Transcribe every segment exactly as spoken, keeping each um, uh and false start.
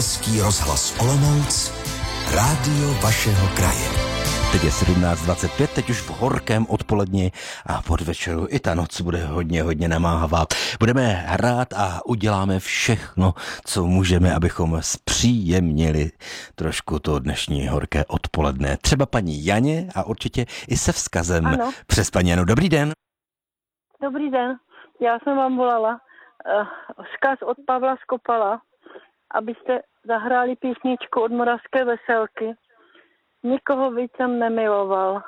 Český rozhlas Olomouc, rádio vašeho kraje. Teď je sedmnáct dvacet pět, teď už v horkém odpoledni a podvečeru i ta noc bude hodně, hodně namáhavá. Budeme hrát a uděláme všechno, co můžeme, abychom zpříjemnili trošku to dnešní horké odpoledne. Třeba paní Janě a určitě i se vzkazem Ano. přes paní Janu. Dobrý den. Dobrý den, já jsem vám volala. Uh, vzkaz od Pavla Skopala, abyste zahráli písničku od Moravské Veselky. Nikoho víc jsem nemiloval.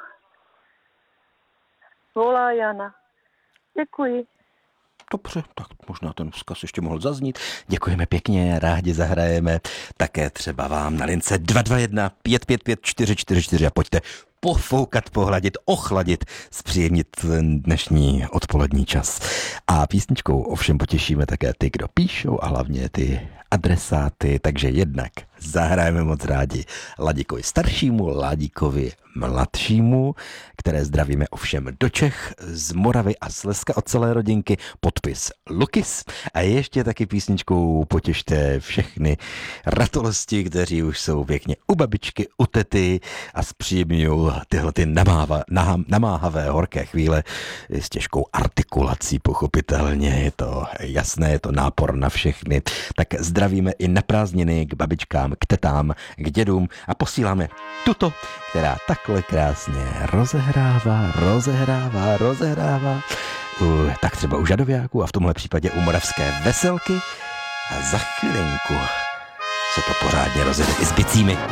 Volá Jana. Děkuji. Dobře, tak možná ten vzkaz ještě mohl zaznít. Děkujeme pěkně, rádi zahrajeme také třeba vám na lince dva dva jedna pět pět pět čtyři čtyři čtyři a pojďte pofoukat, pohladit, ochladit, zpříjemnit dnešní odpolední čas. A písničkou ovšem potěšíme také ty, kdo píšou a hlavně ty adresáty, takže jednak zahrajeme moc rádi Ladíkovi staršímu, Ladíkovi mladšímu, které zdravíme ovšem do Čech, z Moravy a Slezska od celé rodinky, podpis Lukis. A ještě taky písničkou potěšte všechny ratolosti, kteří už jsou pěkně u babičky, u tety a zpříjemňují tyhle ty namáva, namáhavé horké chvíle s těžkou artikulací, pochopitelně je to jasné, je to nápor na všechny. Tak zdravíme i na prázdniny k babičkám, k tetám, k dědům a posíláme tuto, která takhle krásně rozehrává, rozehrává, rozehrává, u, tak třeba u žadovějáků a v tomhle případě u Moravské Veselky a za chvilinku se to pořádně rozjede i s bicími.